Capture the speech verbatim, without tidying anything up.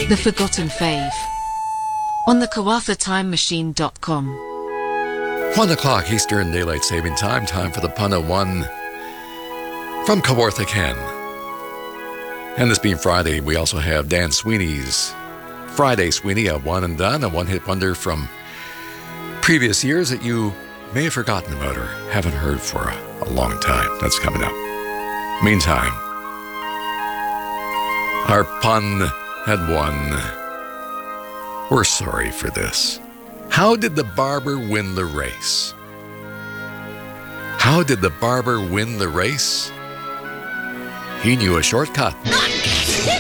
The Forgotten Fave on the Kawafa Time Machine dot com. One o'clock Eastern Daylight Saving Time. Time for the Punna One from Kawartha Ken. And this being Friday, we also have Dan Sweeney's Friday Sweeney, a one and done, a one-hit wonder from previous years that you may have forgotten about or haven't heard for a, a long time. That's coming up. Meantime, our pun had won. We're sorry for this. How did the barber win the race? How did the barber win the race? He knew a shortcut.